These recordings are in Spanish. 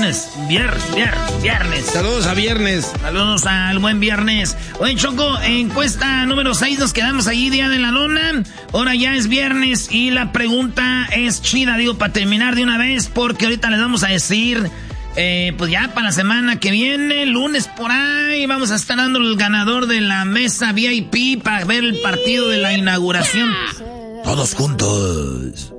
viernes. Saludos a Viernes. Saludos al buen Viernes. Oye, Choco, encuesta número 6, nos quedamos ahí, Día de la Lona. Ahora ya es viernes y la pregunta es chida, digo, para terminar de una vez, porque ahorita les vamos a decir, pues ya para la semana que viene, lunes por ahí, vamos a estar dando el ganador de la mesa VIP para ver el partido de la inauguración. Todos juntos.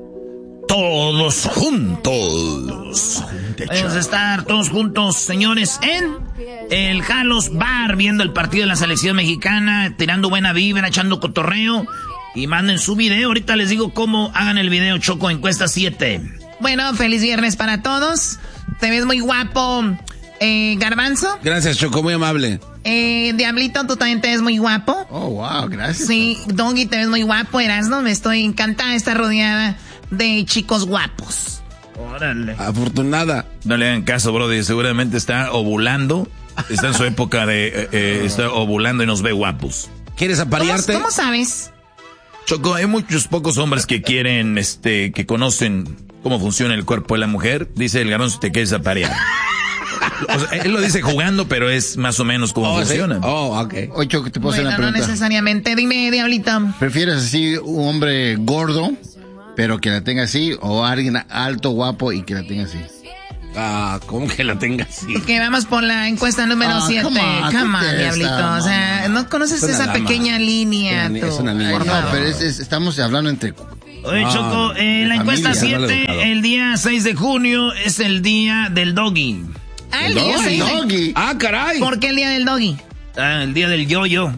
Vamos a estar todos juntos, señores, en el Jalos Bar, viendo el partido de la selección mexicana, tirando buena vibra, echando cotorreo. Y manden su video. Ahorita les digo cómo hagan el video, Choco, encuesta 7. Bueno, feliz viernes para todos. Te ves muy guapo, Garbanzo. Gracias, Choco, muy amable. Diablito, tú también te ves muy guapo. Oh, wow, gracias. Sí, Doggy, te ves muy guapo, Erasmo. Me estoy encantada de estar rodeada de chicos guapos. Órale. Afortunada. No le hagan caso, brody. Seguramente está ovulando. Está en su época de... está ovulando y nos ve guapos. ¿Quieres aparearte? ¿Cómo sabes? Choco, hay muchos pocos hombres que quieren, que conocen cómo funciona el cuerpo de la mujer. Dice el Garbanzo, te quieres aparear. O sea, él lo dice jugando, pero es más o menos cómo funciona. ¿Sí? Oh, ok. Oye, Choco, te puedo hacer una pregunta. No necesariamente. Dime, Diablito. ¿Prefieres así un hombre gordo, pero que la tenga así, o alguien alto, guapo y que la tenga así? ¿Cómo que la tenga así? Que vamos por la encuesta número 7. Come on, Diablito. O sea, no conoces esa pequeña línea. Es una línea. No, pero estamos hablando entre... Oye, Choco, la encuesta 7, el día 6 de junio es el día del doggy. El día 6 del doggy. Caray. ¿Por qué el día del doggy? El día del yo-yo.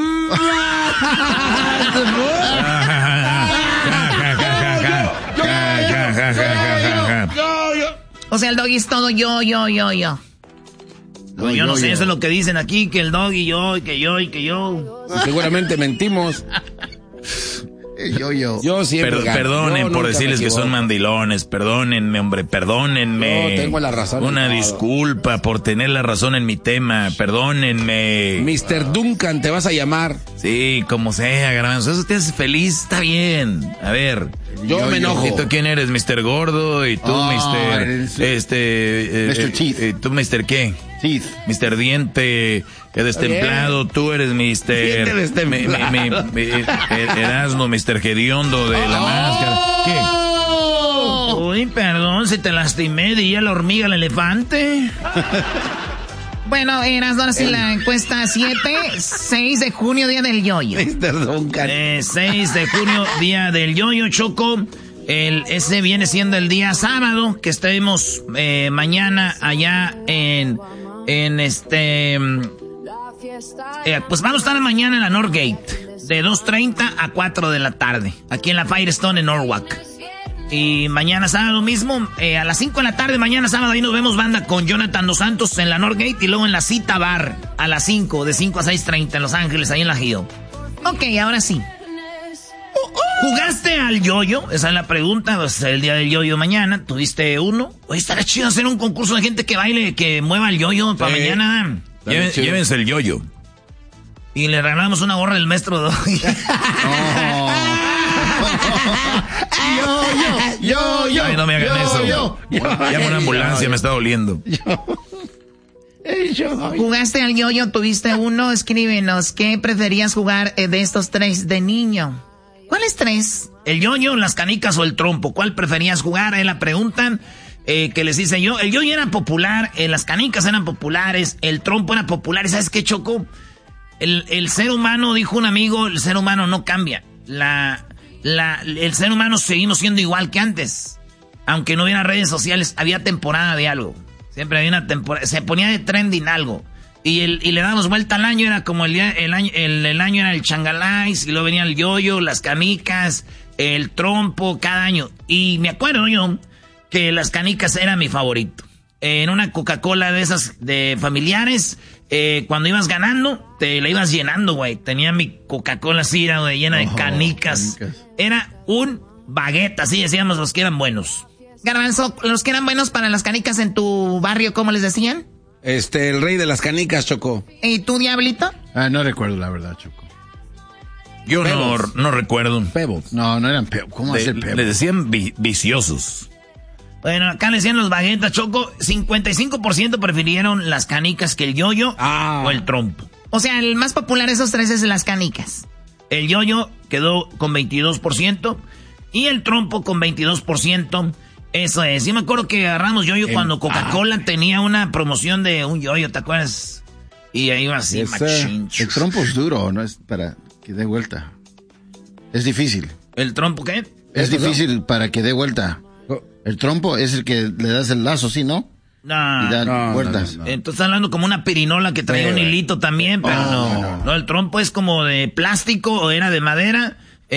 O sea, el doggy es todo yo. Yo no sé, eso es lo que dicen aquí, que el doggy yo, y que yo. Seguramente mentimos. Yo siempre perdonen por decirles que son mandilones. Perdónenme, hombre, perdónenme. Yo tengo la razón. Una disculpa por tener la razón en mi tema. Perdónenme. Mr. Duncan, te vas a llamar. Sí, como sea, Garbanzo. Eso te hace feliz, está bien. A ver. Yo me enojo. ¿Y tú quién eres? ¿Mr. Gordo? ¿Y tú, Mr. Mr. Cheese. ¿Tú, Mr. qué? Cheese. Mr. Diente destemplado, tú eres Mr. Erasmo, Mr. Gediondo de la máscara. ¿Qué? Uy, perdón, si te lastimé, diría la hormiga al elefante. Bueno, Erasmo, ahora sí la encuesta 7, 6 de junio, día del yoyo. 6 de junio, día del yoyo, Choco. Ese viene siendo el día sábado, que estaremos mañana allá pues vamos a estar mañana en la Northgate, de 2:30 a 4 de la tarde, aquí en la Firestone en Norwalk. Y mañana sábado mismo, a las 5 de la tarde, mañana sábado, ahí nos vemos banda con Jonathan Dos Santos en la Northgate, y luego en la Cita Bar, a las 5, de 5 a 6:30 en Los Ángeles, ahí en la Hill. Ok, ahora sí. ¿Jugaste al yoyo? Esa es la pregunta. Va a ser el día del yoyo mañana. ¿Tuviste uno? Oye, estaría chido hacer un concurso de gente que baile, que mueva el yoyo para mañana. Llévense el yoyo. Y le regalamos una gorra del maestro Doggy. Yo. Ay, no me hagan eso. Llama una ambulancia, me está doliendo. ¿Jugaste al yoyo? ¿Tuviste uno? Escríbenos. ¿Qué preferías jugar de estos 3 de niño? ¿Cuáles 3? El yoyo, las canicas o el trompo. ¿Cuál preferías jugar? Es la pregunta que les hice yo. El yoyo era popular, las canicas eran populares, el trompo era popular. ¿Y sabes qué, Choco? El ser humano, dijo un amigo, el ser humano no cambia. El ser humano seguimos siendo igual que antes. Aunque no hubiera redes sociales, había temporada de algo. Siempre había una temporada, se ponía de trending algo. Y le damos vuelta al año, era como el año era el changalais, y luego venía el yoyo, las canicas, el trompo, cada año. Y me acuerdo yo que las canicas era mi favorito. En una Coca-Cola de esas de familiares, cuando ibas ganando, te la ibas llenando, güey. Tenía mi Coca-Cola así, era llena de canicas. Era un baguette, así decíamos los que eran buenos. Garbanzo, los que eran buenos para las canicas en tu barrio, ¿cómo les decían? El rey de las canicas, Choco. ¿Y tú, Diablito? No recuerdo la verdad, Choco. Yo no recuerdo. Pebbles. No eran pebbles. ¿Cómo hacer pebbles? Le decían viciosos. Bueno, acá le decían los baguetas, Choco. 55% prefirieron las canicas que el yoyo o el trompo. O sea, el más popular de esos tres es las canicas. El yoyo quedó con 22% y el trompo con 22%. Eso es. Yo me acuerdo que agarramos yoyo cuando Coca-Cola tenía una promoción de un yoyo, ¿te acuerdas? Y ahí iba así, machín. El trompo es duro, no es para que dé vuelta. Es difícil. ¿El trompo qué? Es difícil para que dé vuelta. El trompo es el que le das el lazo, ¿sí, no? No. Y da vueltas. No. Entonces hablando como una pirinola que traía un hilito también, pero no, el trompo es como de plástico o era de madera.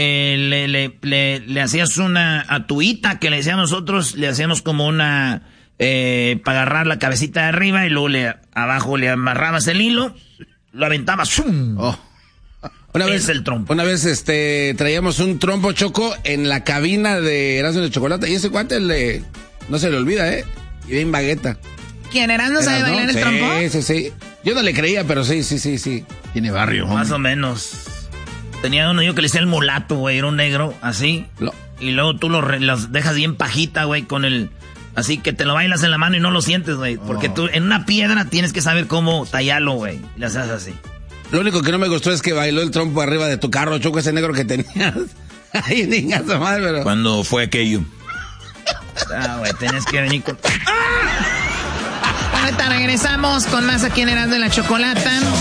Le hacías una atuita que le decíamos nosotros, le hacíamos como una para agarrar la cabecita de arriba y luego abajo le amarrabas el hilo, lo aventabas. ¡Zum! Una vez, el trompo. Una vez traíamos un trompo, Choco, en la cabina de Erasmo de Chocolate. Y ese cuate no se le olvida, Y bien bagueta. ¿Quién, Erasmo sabe bailar el trompo? Sí. Yo no le creía, pero sí. Tiene barrio. Más o menos. Tenía uno yo que le decía el mulato, güey. Era un negro, así. Y luego tú los dejas bien pajita, güey, con el... Así que te lo bailas en la mano y no lo sientes, güey. Porque tú en una piedra tienes que saber cómo tallarlo, güey. Y le haces así. Lo único que no me gustó es que bailó el trompo arriba de tu carro, Choco, ese negro que tenías. Ay, niña, su madre, pero... ¿Cuándo fue aquello? Güey, tenés que venir con... Ahorita regresamos con más aquí en Erasmo de la Chocolata.